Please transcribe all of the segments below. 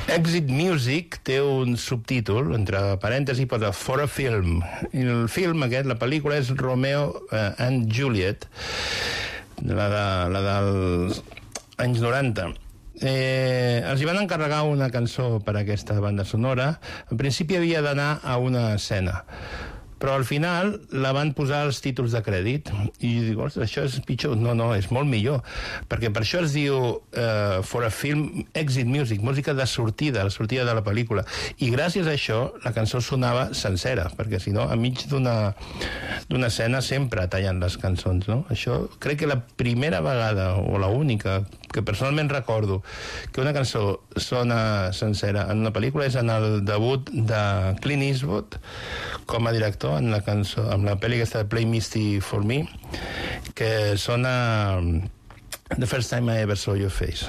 Exit Music té un subtítol, entre parèntesis, posa For a Film. I el film aquest, la pel·lícula, és Romeo and Juliet, la dels anys 90. Els hi van encarregar una cançó per a aquesta banda sonora. En principi havia d'anar a una escena, però al final la van posar als títols de crèdit i dic, ostres, això és pitjor. No, és molt millor, perquè per això es diu For a Film Exit Music, música de sortida, la sortida de la pel·lícula, i gràcies a això la cançó sonava sencera, perquè si no, enmig d'una escena sempre tallen les cançons, no? Això crec que la primera vegada, o la única, que personalment recordo que una cançó sona sencera en una pel·lícula és en el debut de Clint Eastwood com a director en la cançó, amb la pel·li aquesta de Play Misty for Me, que sona The First Time I Ever Saw Your Face,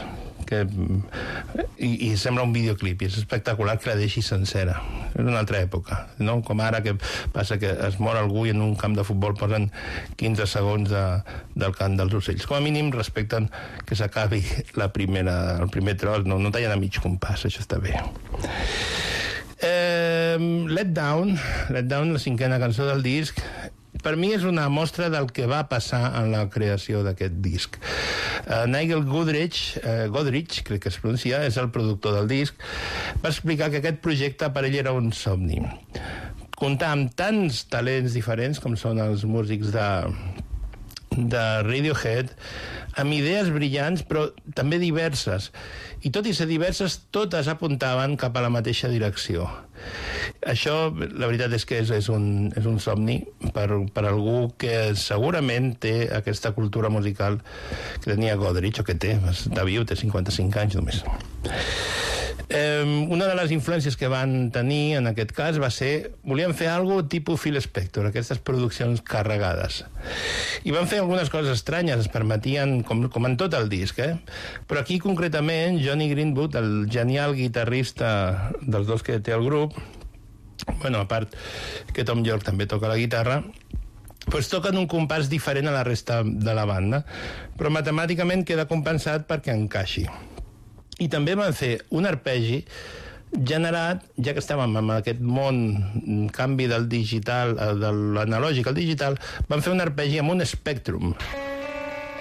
i sembla un videoclip, i és espectacular que la deixi sencera. Era una altra època, no? Com ara que passa que es mor algú i en un camp de futbol posen 15 segons del cant dels ocells. Com a mínim respecten que s'acabi el primer tros, no tallen a mig compàs, això està bé. Let Down, la cinquena cançó del disc, per mi és una mostra del que va passar en la creació d'aquest disc. Nigel Godrich, crec que es pronuncia, és el productor del disc, va explicar que aquest projecte per ell era un somni. Comptar amb tants talents diferents com són els músics de Radiohead, amb idees brillants però també diverses, i tot i ser diverses totes apuntaven cap a la mateixa direcció. Això la veritat és que és un somni per algú que segurament té aquesta cultura musical que tenia Godrich, o que té, està viu, té 55 anys només. Una de les influències que van tenir en aquest cas va ser, volien fer alguna cosa tipus Phil Spector, aquestes produccions carregades, i van fer algunes coses estranyes, es permetien, com en tot el disc, però aquí concretament Johnny Greenwood, el genial guitarrista dels dos que té el grup, bueno, a part que Tom York també toca la guitarra, pues toquen un compàs diferent a la resta de la banda, però matemàticament queda compensat perquè encaixi. I també van fer un arpegi generat, ja que estàvem en aquest canvi del digital, de l'analògic al digital, van fer un arpegi amb un Spectrum.